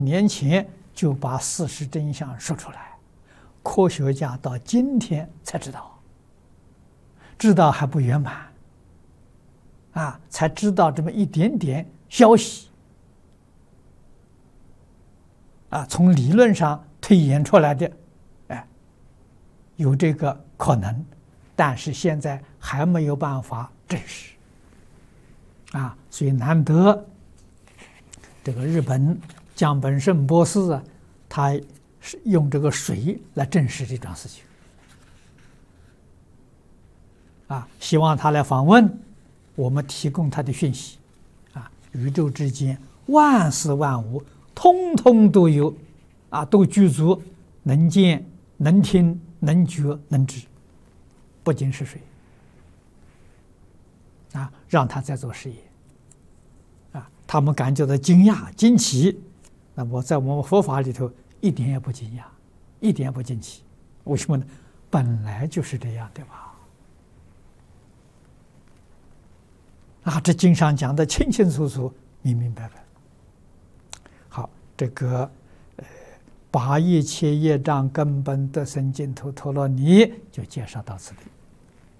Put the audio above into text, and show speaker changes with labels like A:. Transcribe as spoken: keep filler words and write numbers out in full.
A: 年前就把事实真相说出来，科学家到今天才知道，知道还不圆满，啊，才知道这么一点点消息，啊，从理论上推演出来的，哎，有这个可能，但是现在还没有办法证实，啊，所以难得这个日本江本胜博士啊，他是用这个水来证实这桩事情，啊，希望他来访问，我们提供他的讯息，啊，宇宙之间万事万物通通都有，啊，都具足能见、能听、能觉、能知，不仅是水，啊，让他在做实验，啊，他们感觉到惊讶、惊奇。那么在我们佛法里头一点也不惊讶，一点也不惊奇，为什么呢？本来就是这样，对吧？啊，这经上讲的清清楚楚、明明白白。好，这个呃，把一切业障根本得生净土陀罗尼就介绍到此地。